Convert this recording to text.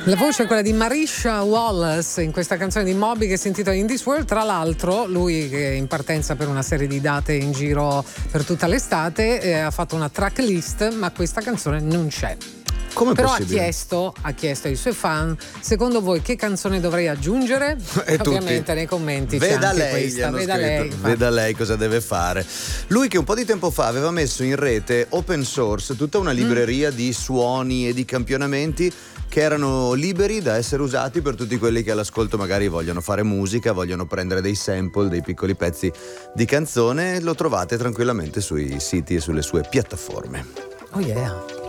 La voce è quella di Marisha Wallace in questa canzone di Moby che si intitola In This World. Tra l'altro lui, che è in partenza per una serie di date in giro per tutta l'estate, ha fatto una track list, ma questa canzone non c'è. Come però possibile? ha chiesto ai suoi fan: secondo voi che canzone dovrei aggiungere? E ovviamente tutti. nei commenti Veda c'è anche lei, questa. Veda lei cosa deve fare. Lui, che un po' di tempo fa aveva messo in rete open source tutta una libreria di suoni e di campionamenti che erano liberi da essere usati per tutti quelli che all'ascolto magari vogliono fare musica, vogliono prendere dei sample, dei piccoli pezzi di canzone. Lo trovate tranquillamente sui siti e sulle sue piattaforme. Oh yeah.